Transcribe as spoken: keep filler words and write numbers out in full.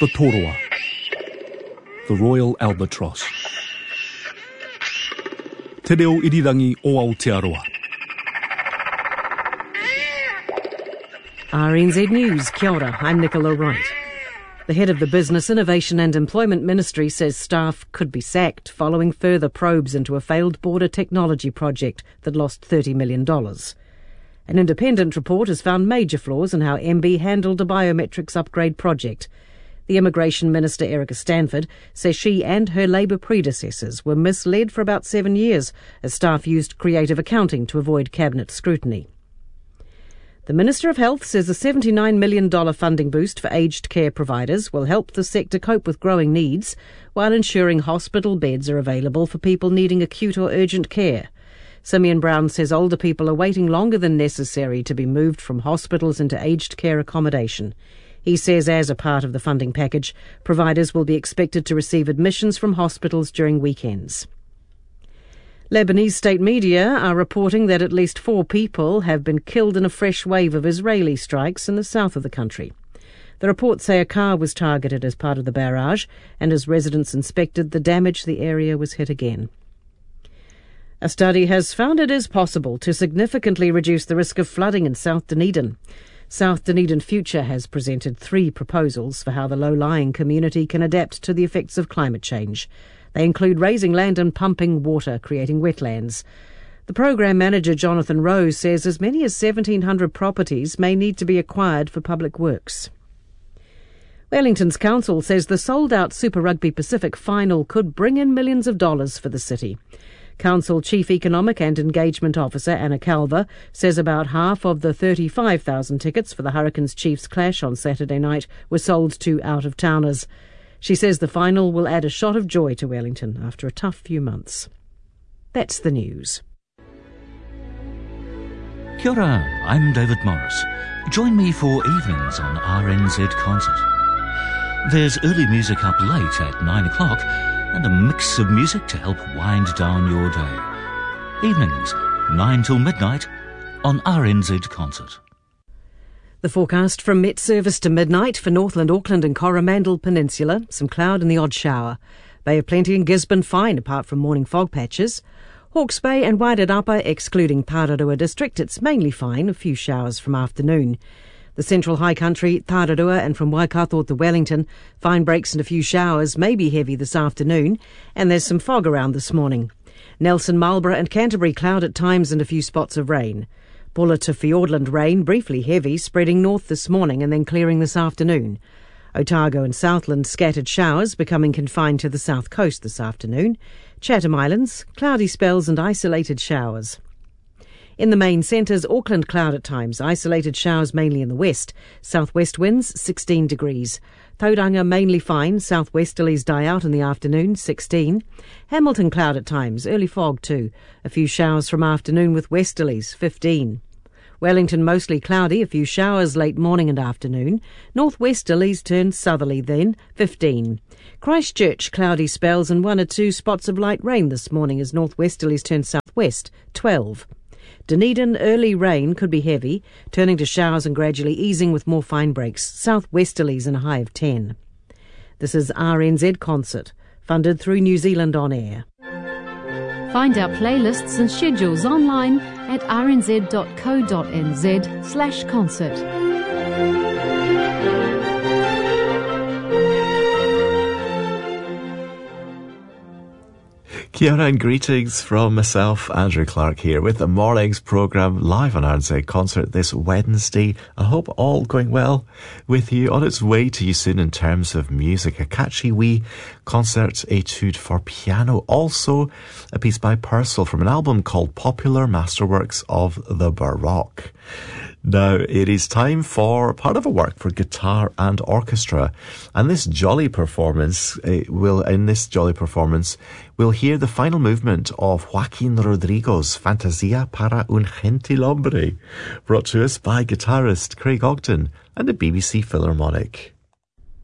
The Toroa, the Royal Albatross. Te reo irirangi o Aotearoa. R N Z News, kia ora, I'm Nicola Wright. The head of the Business, Innovation and Employment Ministry says staff could be sacked following further probes into a failed border technology project that lost thirty million dollars. An independent report has found major flaws in how M B handled a biometrics upgrade project. The Immigration Minister, Erica Stanford, says she and her Labour predecessors were misled for about seven years as staff used creative accounting to avoid cabinet scrutiny. The Minister of Health says a seventy-nine million dollars funding boost for aged care providers will help the sector cope with growing needs while ensuring hospital beds are available for people needing acute or urgent care. Simeon Brown says older people are waiting longer than necessary to be moved from hospitals into aged care accommodation. He says as a part of the funding package, providers will be expected to receive admissions from hospitals during weekends. Lebanese state media are reporting that at least four people have been killed in a fresh wave of Israeli strikes in the south of the country. The reports say a car was targeted as part of the barrage, and as residents inspected the damage, the area was hit again. A study has found it is possible to significantly reduce the risk of flooding in South Dunedin. South Dunedin Future has presented three proposals for how the low-lying community can adapt to the effects of climate change. They include raising land and pumping water, creating wetlands. The program manager, Jonathan Rose, says as many as seventeen hundred properties may need to be acquired for public works. Wellington's council says the sold-out Super Rugby Pacific final could bring in millions of dollars for the city. Council Chief Economic and Engagement Officer Anna Calver says about half of the thirty-five thousand tickets for the Hurricanes Chiefs clash on Saturday night were sold to out-of-towners. She says the final will add a shot of joy to Wellington after a tough few months. That's the news. Kia ora, I'm David Morris. Join me for evenings on R N Z Concert. There's early music up late at nine o'clock and a mix of music to help wind down your day. Evenings, nine till midnight on R N Z Concert. The forecast from Met Service to midnight for Northland, Auckland and Coromandel Peninsula. Some cloud and the odd shower. Bay of Plenty and Gisborne fine apart from morning fog patches. Hawke's Bay and Wairarapa excluding Tararua district. It's mainly fine, a few showers from afternoon. The central high country, Tararua and from Waikato to Wellington, fine breaks and a few showers, may be heavy this afternoon. And there's some fog around this morning. Nelson, Marlborough and Canterbury cloud at times and a few spots of rain. Bulla to Fiordland rain, briefly heavy, spreading north this morning and then clearing this afternoon. Otago and Southland scattered showers, becoming confined to the south coast this afternoon. Chatham Islands, cloudy spells and isolated showers. In the main centres, Auckland cloud at times, isolated showers mainly in the west. Southwest winds, sixteen degrees. Tauranga mainly fine, southwesterlies die out in the afternoon, sixteen. Hamilton cloud at times, early fog too. A few showers from afternoon with westerlies, fifteen. Wellington mostly cloudy, a few showers late morning and afternoon. Northwesterlies turn southerly then, fifteen. Christchurch cloudy spells and one or two spots of light rain this morning as northwesterlies turn southwest, twelve. Dunedin, early rain could be heavy, turning to showers and gradually easing with more fine breaks, southwesterlies and a high of ten. This is R N Z Concert, funded through New Zealand On Air. Find our playlists and schedules online at rnz.co.nz slash concert. Kia ora and greetings from myself, Andrew Clark, here with the morning's programme live on R N Z Concert this Wednesday. I hope all going well with you. On its way to you soon in terms of music, a catchy wee concert etude for piano. Also, a piece by Purcell from an album called Popular Masterworks of the Baroque. Now, it is time for part of a work for guitar and orchestra. And this jolly performance, uh, will, in this jolly performance, we'll hear the final movement of Joaquin Rodrigo's Fantasia para un Gentilhombre, brought to us by guitarist Craig Ogden and the B B C Philharmonic.